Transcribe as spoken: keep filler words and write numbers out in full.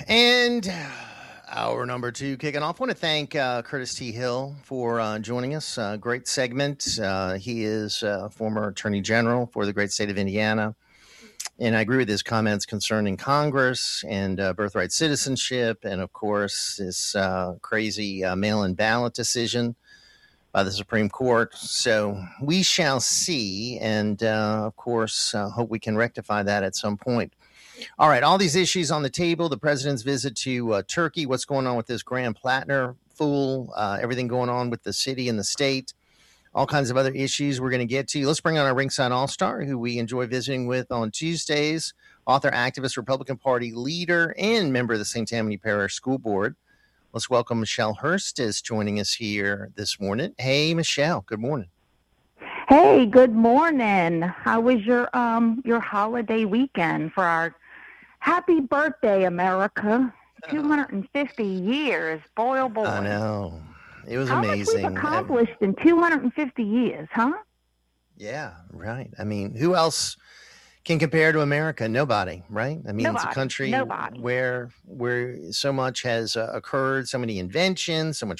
And hour number two kicking off. I want to thank uh, Curtis T. Hill for uh, joining us. Uh, great segment. Uh, he is uh, former Attorney General for the great state of Indiana. And I agree with his comments concerning Congress and uh, birthright citizenship. And, of course, this uh, crazy uh, mail-in ballot decision by the Supreme Court. So we shall see. And, uh, of course, uh, hope we can rectify that at some point. All right, all these issues on the table, the president's visit to uh, Turkey, what's going on with this Graham Plattner fool, uh, everything going on with the city and the state, all kinds of other issues we're going to get to. Let's bring on our Ringside All-Star, who we enjoy visiting with on Tuesdays, author, activist, Republican Party leader, and member of the Saint Tammany Parish School Board. Let's welcome Michelle Hurst is joining us here this morning. Hey, Michelle, good morning. Hey, good morning. How was your um your holiday weekend for our happy birthday, America? two hundred fifty years. Boy, oh boy. I know. It was How amazing. How much we've accomplished in two hundred fifty years, huh? Yeah, right. I mean, who else can compare to America? Nobody, right? I mean, Nobody, it's a country nobody. where where so much has uh, occurred, so many inventions, so much